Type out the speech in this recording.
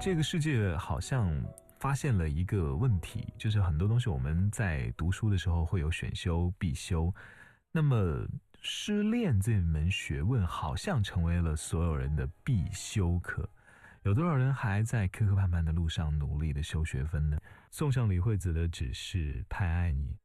这个世界好像发现了一个问题，就是很多东西我们在读书的时候会有选修必修，那么失恋这门学问好像成为了所有人的必修课。有多少人还在磕磕绊绊的路上努力的修学分呢？送上李惠子的只是太爱你。